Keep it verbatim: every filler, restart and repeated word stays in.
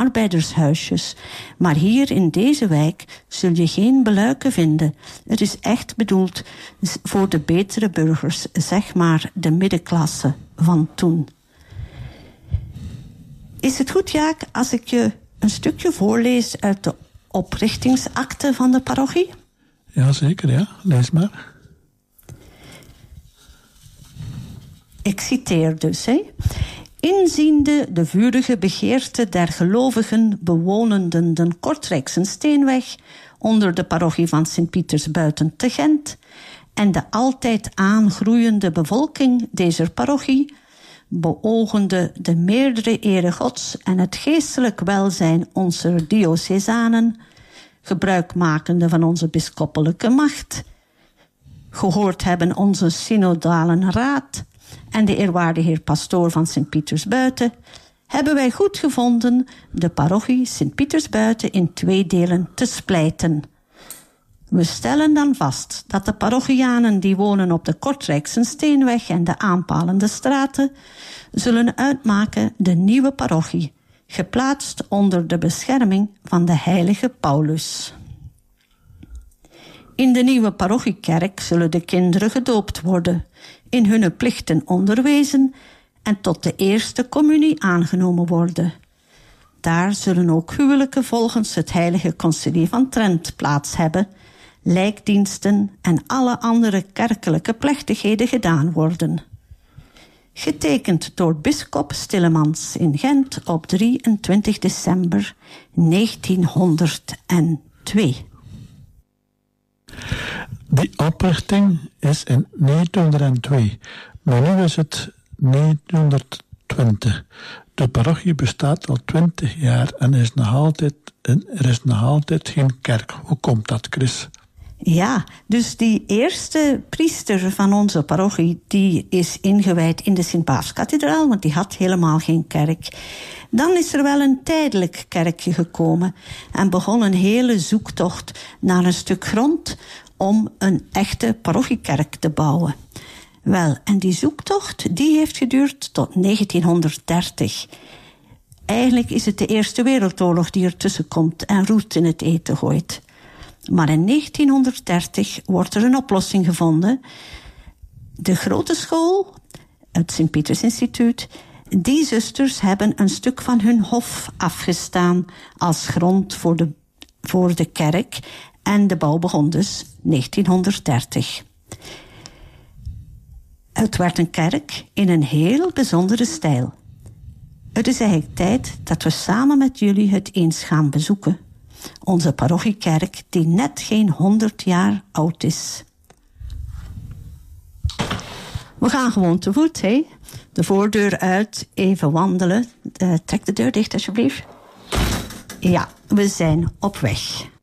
arbeidershuisjes. Maar hier in deze wijk zul je geen beluiken vinden. Het is echt bedoeld voor de betere burgers, zeg maar de middenklasse van toen. Is het goed, Jaak, als ik je een stukje voorlees uit de oprichtingsakte van de parochie? Ja, zeker, ja. Lees maar. Ik citeer dus, hè. Inziende de vurige begeerte der gelovigen bewonenden de Kortrijkse Steenweg onder de parochie van Sint-Pieters buiten te Gent en de altijd aangroeiende bevolking deze parochie, beogende de meerdere ere Gods en het geestelijk welzijn onze diocesanen, gebruikmakende van onze bisschoppelijke macht, gehoord hebben onze synodale raad en de eerwaarde heer pastoor van Sint-Pieters-Buiten, hebben wij goed gevonden de parochie Sint-Pieters-Buiten in twee delen te splijten. We stellen dan vast dat de parochianen die wonen op de Kortrijkse Steenweg en de aanpalende straten zullen uitmaken de nieuwe parochie, geplaatst onder de bescherming van de heilige Paulus. In de nieuwe parochiekerk zullen de kinderen gedoopt worden, in hun plichten onderwezen en tot de eerste communie aangenomen worden. Daar zullen ook huwelijken volgens het heilige concilie van Trent plaats hebben, lijkdiensten en alle andere kerkelijke plechtigheden gedaan worden. Getekend door bisschop Stillemans in Gent op drieëntwintig december negentienhonderdtwee. Die oprichting is in negentienhonderdtwee, maar nu is het negentienhonderdtwintig. De parochie bestaat al twintig jaar en is nog altijd, en er is nog altijd geen kerk. Hoe komt dat, Chris? Ja, dus die eerste priester van onze parochie, die is ingewijd in de Sint-Paafskathedraal, want die had helemaal geen kerk. Dan is er wel een tijdelijk kerkje gekomen en begon een hele zoektocht naar een stuk grond om een echte parochiekerk te bouwen. Wel, en die zoektocht die heeft geduurd tot negentienhonderddertig. Eigenlijk is het de Eerste Wereldoorlog die ertussen komt en roet in het eten gooit. Maar in negentienhonderddertig wordt er een oplossing gevonden. De grote school, het Sint-Pieters Instituut, die zusters hebben een stuk van hun hof afgestaan als grond voor de, voor de kerk. En de bouw begon dus negentienhonderddertig. Het werd een kerk in een heel bijzondere stijl. Het is eigenlijk tijd dat we samen met jullie het eens gaan bezoeken. Onze parochiekerk die net geen honderd jaar oud is. We gaan gewoon te voet, hè? De voordeur uit, even wandelen. Uh, trek de deur dicht, alsjeblieft. Ja, we zijn op weg.